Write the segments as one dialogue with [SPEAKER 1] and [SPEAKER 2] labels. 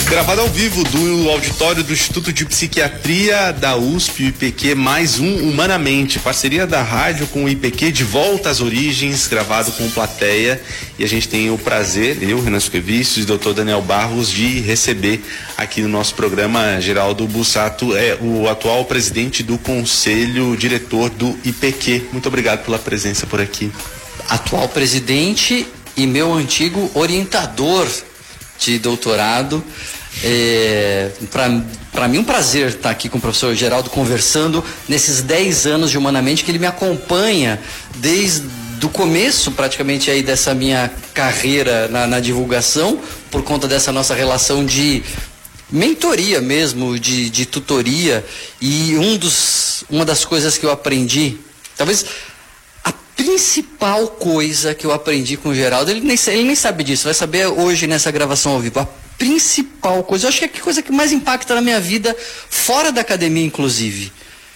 [SPEAKER 1] Gravado ao vivo do auditório do Instituto de Psiquiatria da USP, o IPQ, mais um Humanamente, parceria da rádio com o IPQ, de volta às origens, gravado com plateia. E a gente tem o prazer, eu, Renan Suquevicius e o Dr. Daniel Barros, de receber aqui no nosso programa Geraldo Bussato, o atual presidente do Conselho Diretor do IPQ. Muito obrigado pela presença por aqui.
[SPEAKER 2] Atual presidente e meu antigo orientador de doutorado. Para mim um prazer estar aqui com o professor Geraldo conversando nesses 10 anos de Humanamente, que ele me acompanha desde o começo praticamente aí dessa minha carreira na divulgação, por conta dessa nossa relação de mentoria mesmo, de tutoria. E uma das coisas que eu aprendi, talvez a principal coisa que eu aprendi com o Geraldo, ele nem sabe disso, vai saber hoje nessa gravação ao vivo. A principal coisa, eu acho que é a coisa que mais impacta na minha vida, fora da academia inclusive,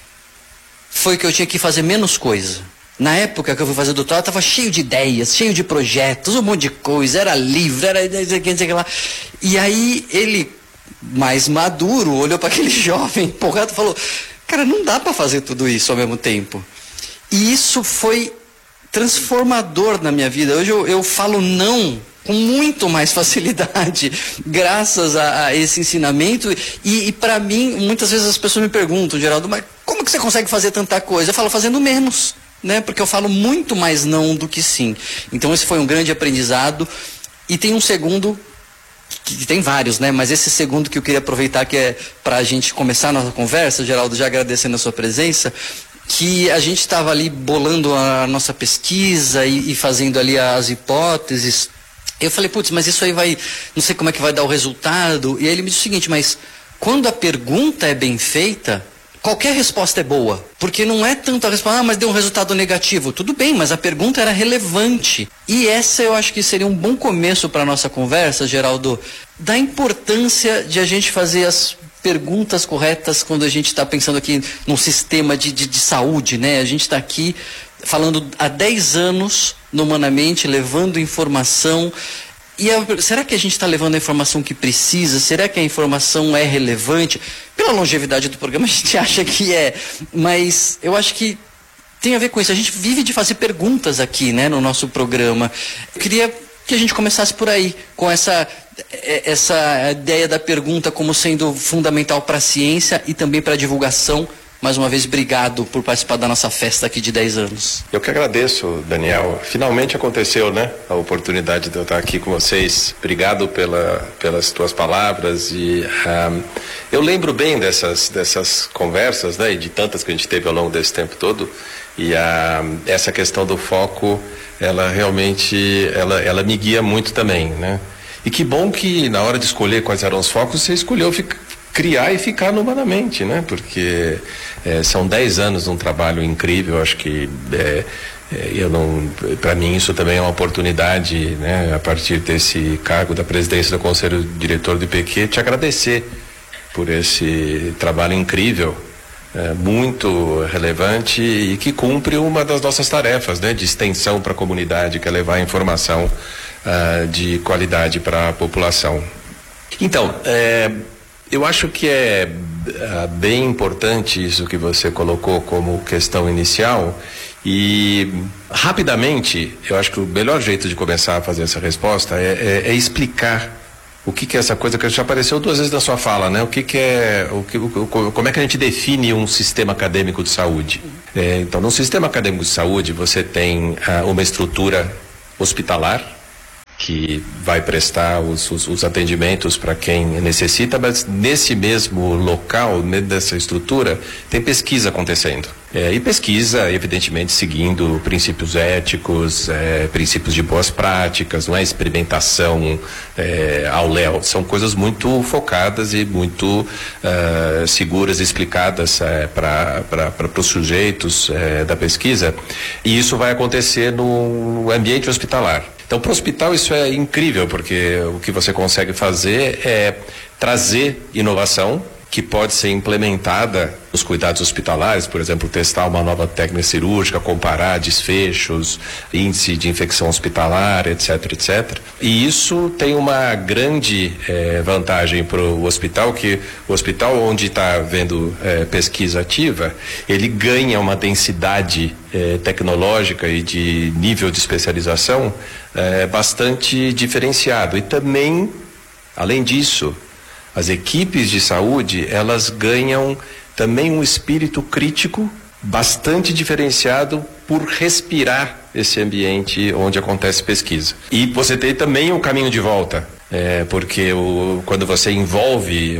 [SPEAKER 2] foi que eu tinha que fazer menos coisa. Na época que eu fui fazer doutorado, eu estava cheio de ideias, cheio de projetos, um monte de coisa, era livro, era não sei o que lá. E aí ele, mais maduro, olhou para aquele jovem empolgado e falou: cara, não dá para fazer tudo isso ao mesmo tempo. E isso foi transformador na minha vida. Hoje eu falo não com muito mais facilidade, graças a esse ensinamento. E para mim, muitas vezes as pessoas me perguntam: Geraldo, mas como que você consegue fazer tanta coisa? Eu falo: fazendo menos, né? Porque eu falo muito mais não do que sim. Então esse foi um grande aprendizado. E tem um segundo, que tem vários, né? Mas esse segundo que eu queria aproveitar, que é para a gente começar a nossa conversa, Geraldo, já agradecendo a sua presença, que a gente estava ali bolando a nossa pesquisa e fazendo ali as hipóteses. Eu falei: putz, mas isso aí não sei como é que vai dar o resultado. E aí ele me disse o seguinte: mas quando a pergunta é bem feita, qualquer resposta é boa. Porque não é tanto a resposta: mas deu um resultado negativo. Tudo bem, mas a pergunta era relevante. E essa eu acho que seria um bom começo para a nossa conversa, Geraldo, da importância de a gente fazer as perguntas corretas quando a gente está pensando aqui num sistema de saúde, né? A gente está aqui falando há 10 anos no Humanamente, levando informação. E será que a gente está levando a informação que precisa? Será que a informação é relevante? Pela longevidade do programa a gente acha que é, mas eu acho que tem a ver com isso. A gente vive de fazer perguntas aqui, né, no nosso programa. Eu queria que a gente começasse por aí, com essa ideia da pergunta como sendo fundamental para a ciência e também para a divulgação. Mais uma vez, obrigado por participar da nossa festa aqui de 10 anos.
[SPEAKER 3] Eu que agradeço, Daniel. Finalmente aconteceu, né? A oportunidade de eu estar aqui com vocês. Obrigado pelas tuas palavras. E eu lembro bem dessas conversas, né? E de tantas que a gente teve ao longo desse tempo todo. E essa questão do foco, ela realmente, ela me guia muito também, né? E que bom que na hora de escolher quais eram os focos, você escolheu criar e ficar no Humanamente, né? Porque são 10 anos de um trabalho incrível. Acho que para mim isso também é uma oportunidade, né? A partir desse cargo da presidência do Conselho Diretor do IPQ, te agradecer por esse trabalho incrível, muito relevante e que cumpre uma das nossas tarefas, né? De extensão para a comunidade, que é levar a informação de qualidade para a população. Então, eu acho que é bem importante isso que você colocou como questão inicial. E rapidamente, eu acho que o melhor jeito de começar a fazer essa resposta é explicar o que é essa coisa que já apareceu 2 vezes na sua fala, né? Como é que a gente define um sistema acadêmico de saúde? Então, no sistema acadêmico de saúde, você tem uma estrutura hospitalar, que vai prestar os atendimentos para quem necessita, mas nesse mesmo local, nessa estrutura, tem pesquisa acontecendo. E pesquisa, evidentemente, seguindo princípios éticos, princípios de boas práticas, não é experimentação ao léu. São coisas muito focadas e muito seguras, explicadas para os sujeitos da pesquisa. E isso vai acontecer no ambiente hospitalar. Então, para o hospital isso é incrível, porque o que você consegue fazer é trazer inovação que pode ser implementada os cuidados hospitalares, por exemplo, testar uma nova técnica cirúrgica, comparar desfechos, índice de infecção hospitalar, etc, etc. E isso tem uma grande vantagem para o hospital, que o hospital onde está havendo pesquisa ativa, ele ganha uma densidade tecnológica e de nível de especialização bastante diferenciado. E também, além disso, as equipes de saúde, elas ganham também um espírito crítico bastante diferenciado por respirar esse ambiente onde acontece pesquisa. E você tem também um caminho de volta, porque quando você envolve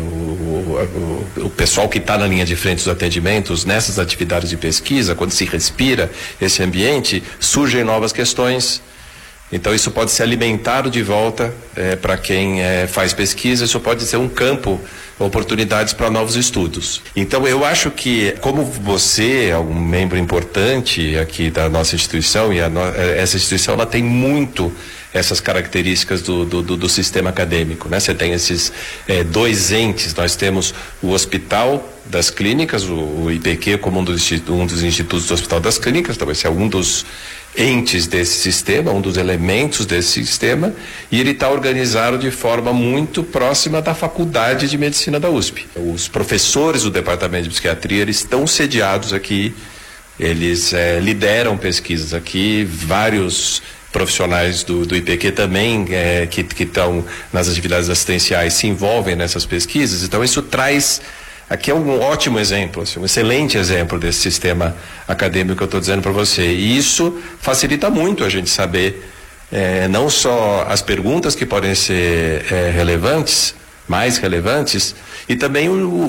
[SPEAKER 3] o pessoal que está na linha de frente dos atendimentos nessas atividades de pesquisa, quando se respira esse ambiente, surgem novas questões. Então isso pode ser alimentado de volta para quem faz pesquisa, isso pode ser um campo, oportunidades para novos estudos. Então eu acho que, como você é um membro importante aqui da nossa instituição, e essa instituição ela tem muito essas características do sistema acadêmico, né? Você tem esses dois entes, nós temos o Hospital das Clínicas, o IPQ como um dos institutos do Hospital das Clínicas, então esse é um dos entes desse sistema, um dos elementos desse sistema, e ele está organizado de forma muito próxima da Faculdade de Medicina da USP. Os professores do Departamento de Psiquiatria, eles estão sediados aqui, eles lideram pesquisas aqui, vários profissionais do IPQ também que estão nas atividades assistenciais se envolvem nessas pesquisas. Então isso traz, aqui é um ótimo exemplo, assim, um excelente exemplo desse sistema acadêmico que eu estou dizendo para você, e isso facilita muito a gente saber não só as perguntas que podem ser relevantes, mais relevantes, e também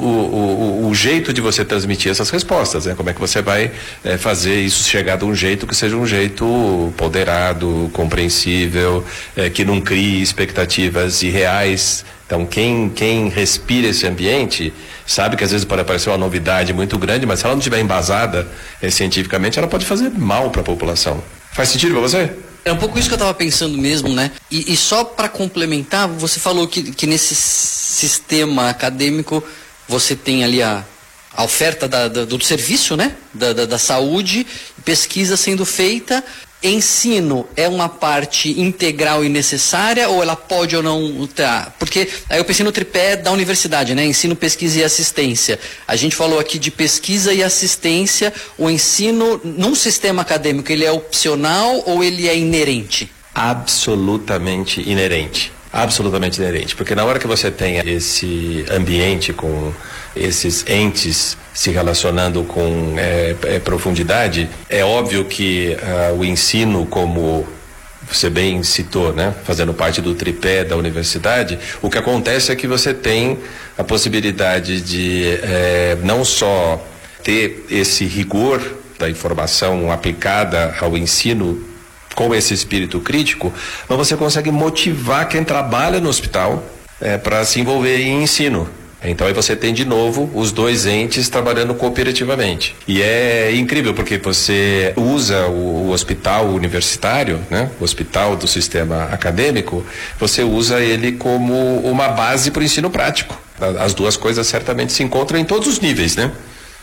[SPEAKER 3] o jeito de você transmitir essas respostas, né? Como é que você vai fazer isso chegar de um jeito que seja um jeito ponderado, compreensível, que não crie expectativas irreais. Então quem respira esse ambiente sabe que às vezes pode aparecer uma novidade muito grande, mas se ela não estiver embasada cientificamente, ela pode fazer mal para a população. Faz sentido para você?
[SPEAKER 2] É um pouco isso que eu estava pensando mesmo, né? E só para complementar, você falou que nesse sistema acadêmico você tem ali a oferta do serviço, né? Da saúde, pesquisa sendo feita. Ensino é uma parte integral e necessária, ou ela pode ou não estar? Porque aí eu pensei no tripé da universidade, né? Ensino, pesquisa e assistência. A gente falou aqui de pesquisa e assistência. O ensino num sistema acadêmico, ele é opcional ou ele é inerente?
[SPEAKER 3] Absolutamente inerente. Absolutamente inerente, porque na hora que você tem esse ambiente com esses entes se relacionando com profundidade, é óbvio que o ensino, como você bem citou, né, fazendo parte do tripé da universidade, o que acontece é que você tem a possibilidade de não só ter esse rigor da informação aplicada ao ensino com esse espírito crítico, mas você consegue motivar quem trabalha no hospital para se envolver em ensino. Então aí você tem de novo os dois entes trabalhando cooperativamente. E é incrível porque você usa o hospital universitário, né? O hospital do sistema acadêmico, você usa ele como uma base para o ensino prático. As duas coisas certamente se encontram em todos os níveis, né?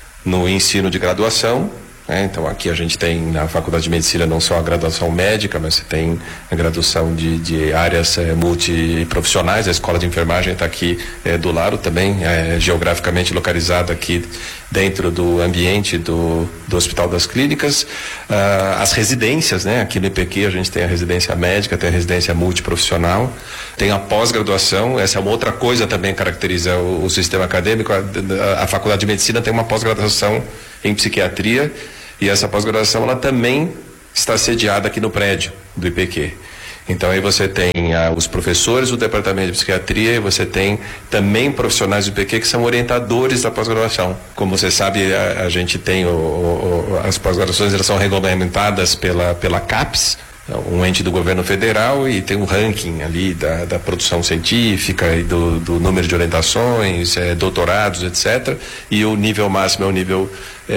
[SPEAKER 3] No ensino de graduação, então aqui a gente tem na Faculdade de Medicina não só a graduação médica, mas você tem a graduação de áreas multiprofissionais. A Escola de Enfermagem está aqui do lado também, geograficamente localizada aqui dentro do ambiente do Hospital das Clínicas. As residências, né? Aqui no IPQ a gente tem a residência médica, tem a residência multiprofissional, tem a pós-graduação. Essa é uma outra coisa também que caracteriza o sistema acadêmico. A Faculdade de Medicina tem uma pós-graduação em psiquiatria, e essa pós-graduação ela também está sediada aqui no prédio do IPQ. Então aí você tem os professores do departamento de psiquiatria, e você tem também profissionais do IPQ que são orientadores da pós-graduação. Como você sabe, a gente tem as pós-graduações, elas são regulamentadas pela CAPES, um ente do governo federal, e tem um ranking ali da produção científica e do número de orientações, doutorados, etc. E o nível máximo é o nível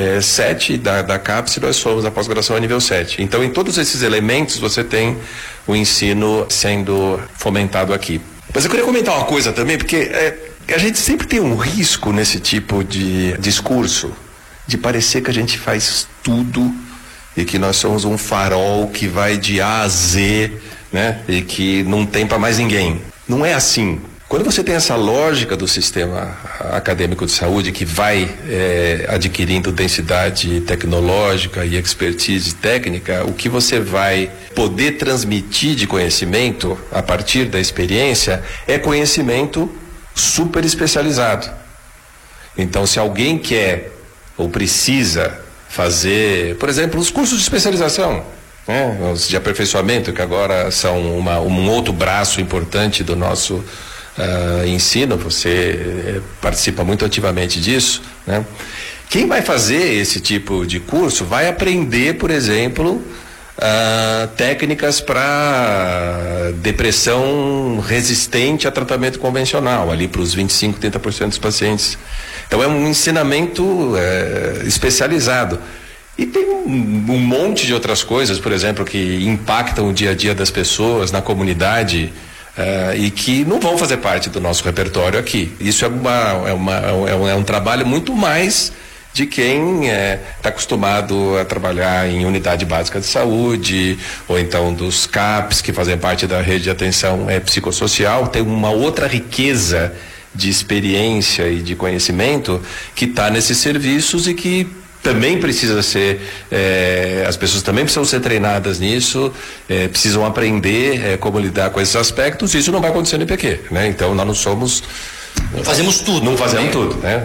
[SPEAKER 3] 7 da CAPES, e nós somos a pós-graduação a nível 7. Então, em todos esses elementos, você tem o ensino sendo fomentado aqui. Mas eu queria comentar uma coisa também, porque A gente sempre tem um risco nesse tipo de discurso de parecer que a gente faz tudo e que nós somos um farol que vai de A a Z, né? E que não tem para mais ninguém. Não é assim. Quando você tem essa lógica do sistema acadêmico de saúde que vai adquirindo densidade tecnológica e expertise técnica, o que você vai poder transmitir de conhecimento a partir da experiência é conhecimento super especializado. Então, se alguém quer ou precisa fazer, por exemplo, os cursos de especialização, né? Os de aperfeiçoamento, que agora são um outro braço importante do nosso ensino, você participa muito ativamente disso, né? Quem vai fazer esse tipo de curso vai aprender, por exemplo, técnicas para depressão resistente a tratamento convencional, ali para os 25, 30% dos pacientes. Então é um ensinamento especializado. E tem um monte de outras coisas, por exemplo, que impactam o dia a dia das pessoas na comunidade, e que não vão fazer parte do nosso repertório aqui. Isso é um trabalho muito mais de quem está acostumado a trabalhar em unidade básica de saúde, ou então dos CAPs, que fazem parte da rede de atenção psicossocial. Tem uma outra riqueza de experiência e de conhecimento que está nesses serviços e que também precisa ser, as pessoas também precisam ser treinadas nisso, precisam aprender como lidar com esses aspectos. Isso não vai acontecer no IPQ, né? Então nós não somos,
[SPEAKER 2] não fazemos tudo,
[SPEAKER 3] não fazemos tudo, né?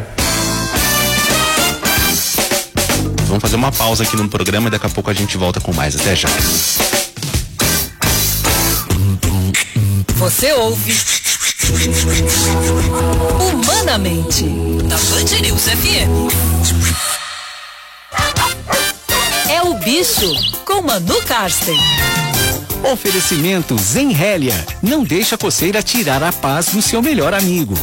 [SPEAKER 1] Vamos fazer uma pausa aqui no programa e daqui a pouco a gente volta com mais. Até já.
[SPEAKER 4] Você ouve Humanamente na Band News FM. É o Bicho com Manu Karsten.
[SPEAKER 5] Oferecimento Zenrélia. Não deixa a coceira tirar a paz do seu melhor amigo.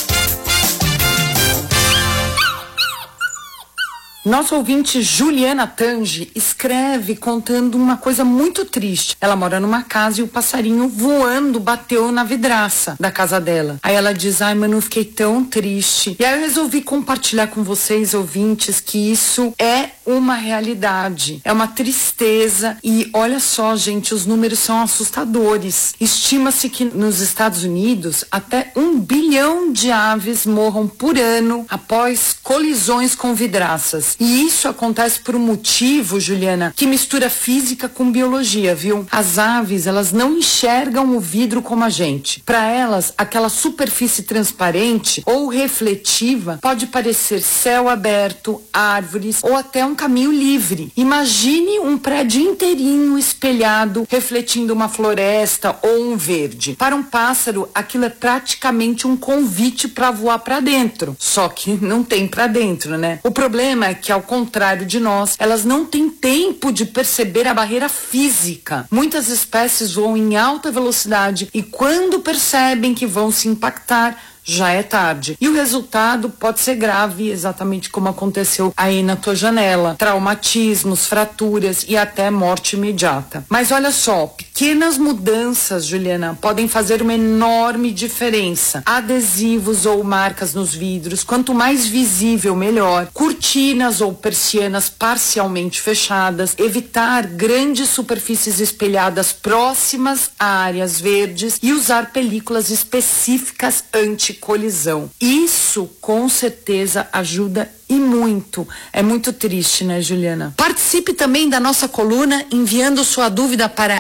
[SPEAKER 6] Nossa ouvinte Juliana Tange escreve contando uma coisa muito triste. Ela mora numa casa e o passarinho voando bateu na vidraça da casa dela. Aí ela diz: ai, mano, eu fiquei tão triste. E aí eu resolvi compartilhar com vocês, ouvintes, que isso é uma realidade. É uma tristeza. E olha só, gente, os números são assustadores. Estima-se que nos Estados Unidos até 1 bilhão de aves morram por ano após colisões com vidraças. E isso acontece por um motivo, Juliana, que mistura física com biologia, viu? As aves, elas não enxergam o vidro como a gente. Para elas, aquela superfície transparente ou refletiva pode parecer céu aberto, árvores ou até um caminho livre. Imagine um prédio inteirinho espelhado, refletindo uma floresta ou um verde. Para um pássaro, aquilo é praticamente um convite para voar para dentro. Só que não tem para dentro, né? O problema é que, ao contrário de nós, elas não têm tempo de perceber a barreira física. Muitas espécies voam em alta velocidade e, quando percebem que vão se impactar, já é tarde. E o resultado pode ser grave, exatamente como aconteceu aí na tua janela. Traumatismos, fraturas e até morte imediata. Mas olha só, pequenas mudanças, Juliana, podem fazer uma enorme diferença. Adesivos ou marcas nos vidros, quanto mais visível, melhor. Cortinas ou persianas parcialmente fechadas. Evitar grandes superfícies espelhadas próximas a áreas verdes e usar películas específicas anti-colisão. Isso, com certeza, ajuda e muito. É muito triste, né, Juliana? Participe também da nossa coluna enviando sua dúvida para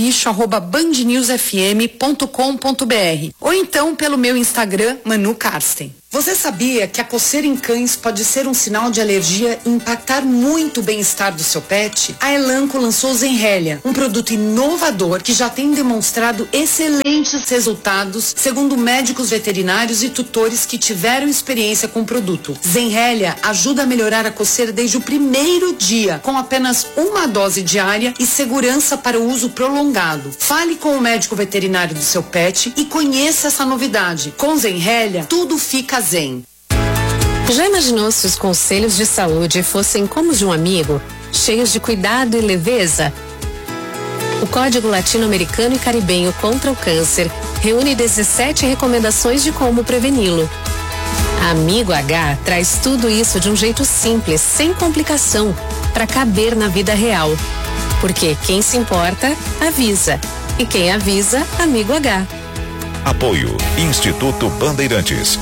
[SPEAKER 6] elbicho@bandnewsfm.com.br ou então pelo meu Instagram, Manu Karsten. Você sabia que a coceira em cães pode ser um sinal de alergia e impactar muito o bem-estar do seu pet? A Elanco lançou Zenrélia, um produto inovador que já tem demonstrado excelentes resultados, segundo médicos veterinários e tutores que tiveram experiência com o produto. Zenrélia ajuda a melhorar a coceira desde o primeiro dia, com apenas uma dose diária e segurança para o uso prolongado. Fale com o médico veterinário do seu pet e conheça essa novidade. Com Zenrélia, tudo fica zen.
[SPEAKER 7] Já imaginou se os conselhos de saúde fossem como os de um amigo, cheios de cuidado e leveza? O Código Latino-Americano e Caribenho contra o Câncer reúne 17 recomendações de como preveni-lo. Amigo H traz tudo isso de um jeito simples, sem complicação, para caber na vida real. Porque quem se importa, avisa. E quem avisa, Amigo H.
[SPEAKER 8] Apoio Instituto Bandeirantes.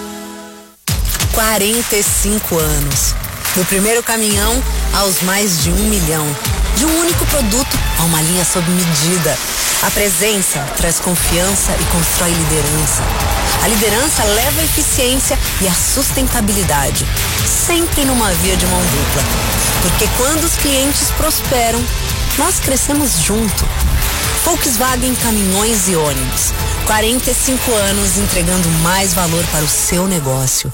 [SPEAKER 9] 45 anos. Do primeiro caminhão aos mais de 1 milhão. De um único produto a uma linha sob medida. A presença traz confiança e constrói liderança. A liderança leva a eficiência e a sustentabilidade. Sempre numa via de mão dupla. Porque quando os clientes prosperam, nós crescemos junto. Volkswagen Caminhões e Ônibus. 45 anos entregando mais valor para o seu negócio.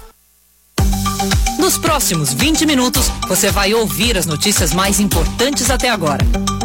[SPEAKER 4] Nos próximos 20 minutos, você vai ouvir as notícias mais importantes até agora.